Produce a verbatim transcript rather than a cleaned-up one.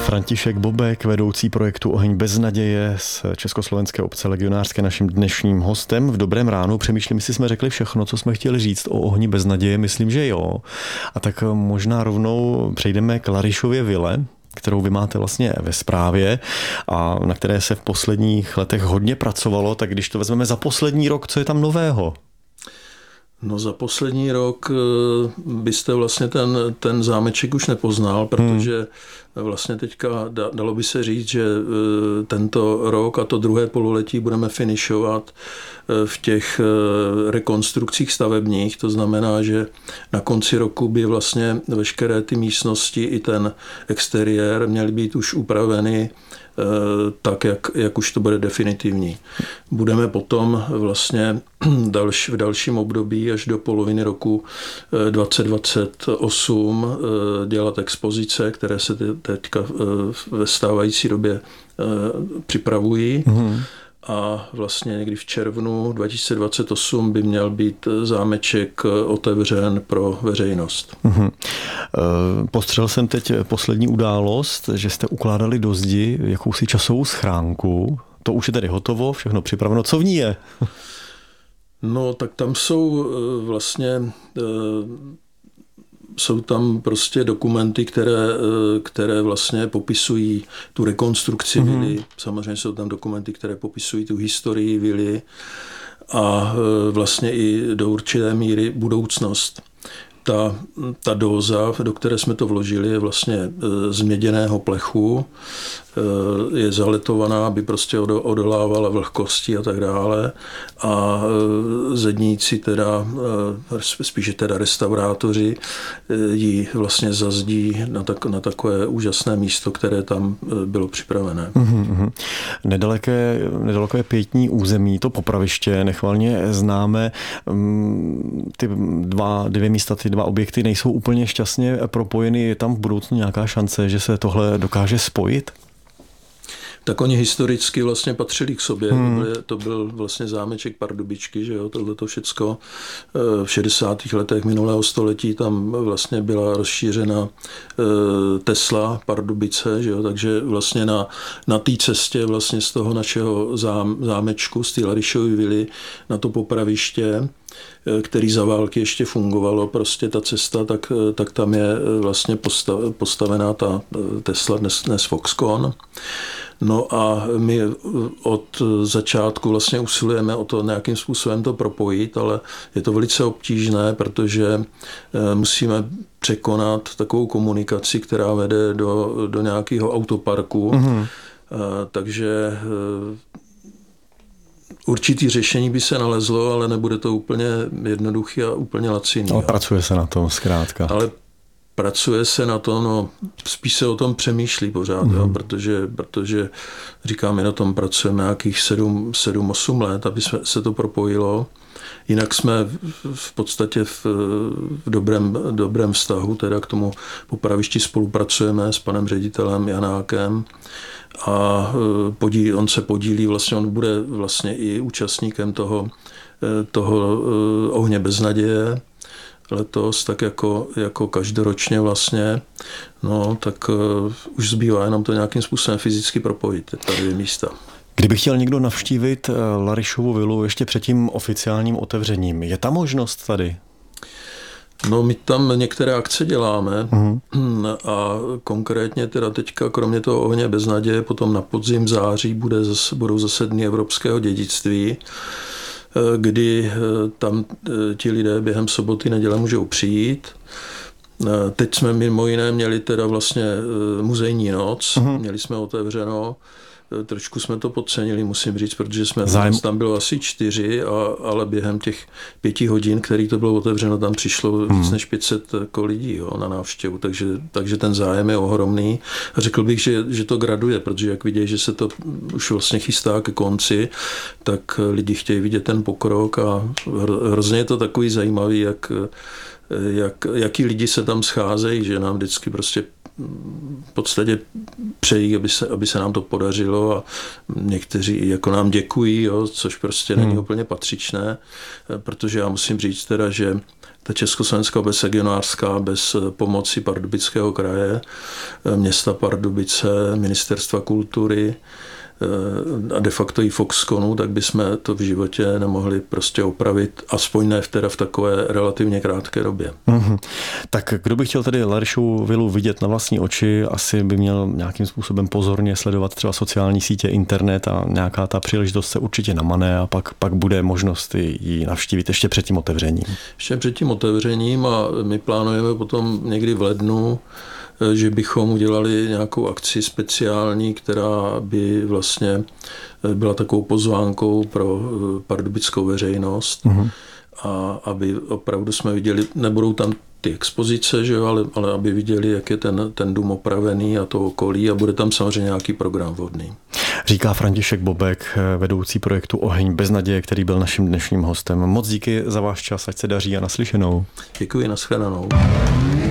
František Bobek, vedoucí projektu Oheň bez naděje z Československé obce legionářské, naším dnešním hostem v Dobrém ránu. Přemýšlím, jestli jsme řekli všechno, co jsme chtěli říct o Ohni bez naděje. Myslím, že jo. A tak možná rovnou přejdeme k Larišově vile, kterou vy máte vlastně ve správě a na které se v posledních letech hodně pracovalo. Tak když to vezmeme za poslední rok, co je tam nového? No za poslední rok byste vlastně ten, ten zámeček už nepoznal, protože vlastně teďka dalo by se říct, že tento rok a to druhé pololetí budeme finišovat v těch rekonstrukcích stavebních. To znamená, že na konci roku by vlastně veškeré ty místnosti i ten exteriér měly být už upraveny tak, jak, jak už to bude definitivní. Budeme potom vlastně další, v dalším období až do poloviny roku dvacet dvacet osm dělat expozice, které se teďka ve stávající době připravují. Mm. A vlastně někdy v červnu dva tisíce dvacet osm by měl být zámeček otevřen pro veřejnost. Uhum. Postřel jsem teď poslední událost, že jste ukládali do zdi jakousi časovou schránku. To už je tedy hotovo, všechno připraveno. Co v ní je? No, tak tam jsou vlastně... Jsou tam prostě dokumenty, které, které vlastně popisují tu rekonstrukci mm-hmm. vily. Samozřejmě jsou tam dokumenty, které popisují tu historii vily a vlastně i do určité míry budoucnost. Ta, ta dóza, do které jsme to vložili, je vlastně z měděného plechu. Je zaletovaná, aby prostě odolávala vlhkosti a tak dále. A zedníci teda, spíše teda restaurátoři, ji vlastně zazdí na, tak, na takové úžasné místo, které tam bylo připravené. Mm-hmm. Nedaleké, nedaleké pietní území, to Popraviště, nechvalně známe. Ty dva, dvě místa, ty dva objekty nejsou úplně šťastně propojeny. Je tam v budoucnu nějaká šance, že se tohle dokáže spojit? Tak oni historicky vlastně patřili k sobě. Hmm. To byl vlastně zámeček Pardubičky, že jo, tohleto všecko. V šedesátých letech minulého století tam vlastně byla rozšířena Tesla Pardubice, že jo, takže vlastně na, na té cestě vlastně z toho našeho zám, zámečku, z té Larišovy vily na to Popraviště, který za války ještě fungovalo, prostě ta cesta, tak, tak tam je vlastně postavená ta Tesla, dnes, dnes Foxconn. No a my od začátku vlastně usilujeme o to nějakým způsobem to propojit, ale je to velice obtížné, protože musíme překonat takovou komunikaci, která vede do, do nějakého autoparku. Mm-hmm. Takže určitý řešení by se nalezlo, ale nebude to úplně jednoduchý a úplně laciný. Ale pracuje se na tom zkrátka. Ale pracuje se na to, no spíš se o tom přemýšlí pořád, mm. jo, protože, protože říkám, my na tom pracujeme nějakých sedm osm let, aby se to propojilo. Jinak jsme v podstatě v, v dobrém, dobrém vztahu, teda k tomu Popravišti spolupracujeme s panem ředitelem Janákem a podílí, on se podílí, vlastně on bude vlastně i účastníkem toho, toho Ohně bez naděje letos, tak jako, jako každoročně vlastně, no tak uh, už zbývá jenom to nějakým způsobem fyzicky propojit, ta dvě místa. Kdyby chtěl někdo navštívit Larišovu vilu ještě před tím oficiálním otevřením, je ta možnost tady? No my tam některé akce děláme uh-huh. a konkrétně teda teďka kromě toho Ohně bez naděje potom na podzim září bude zase, budou zase dny evropského dědictví, kdy tam ti lidé během soboty, neděle můžou přijít. Teď jsme mimo jiné měli teda vlastně muzejní noc, uh-huh. měli jsme otevřeno, trošku jsme to podcenili, musím říct, protože jsme Zájem... tam bylo asi čtyři, a, ale během těch pěti hodin, který to bylo otevřeno, tam přišlo hmm. víc než pět set jako lidí, jo, na návštěvu, takže, takže ten zájem je ohromný. A řekl bych, že, že to graduje, protože jak vidějí, že se to už vlastně chystá ke konci, tak lidi chtějí vidět ten pokrok a hrozně je to takový zajímavý, jak, jak, jaký lidi se tam scházejí, že nám vždycky prostě v podstatě přejí, aby se, aby se nám to podařilo a někteří jako nám děkují, jo, což prostě není hmm. úplně patřičné, protože já musím říct teda, že ta Československá obec legionářská bez pomoci Pardubického kraje, města Pardubice, ministerstva kultury a de facto i Foxconu, tak bychom to v životě nemohli prostě opravit, aspoň ne v, teda v takové relativně krátké době. Mm-hmm. Tak kdo by chtěl tedy Laryšovu vilu vidět na vlastní oči, asi by měl nějakým způsobem pozorně sledovat třeba sociální sítě, internet a nějaká ta příležitost se určitě namane a pak, pak bude možnost ji navštívit ještě před tím otevřením. Ještě před tím otevřením a my plánujeme potom někdy v lednu, že bychom udělali nějakou akci speciální, která by vlastně byla takovou pozvánkou pro pardubickou veřejnost. Mm-hmm. A aby opravdu jsme viděli, nebudou tam ty expozice, že jo, ale, ale aby viděli, jak je ten, ten dům opravený a to okolí a bude tam samozřejmě nějaký program vhodný. Říká František Bobek, vedoucí projektu Oheň bez naděje, který byl naším dnešním hostem. Moc díky za váš čas, ať se daří a naslyšenou. Děkuji, nashledanou.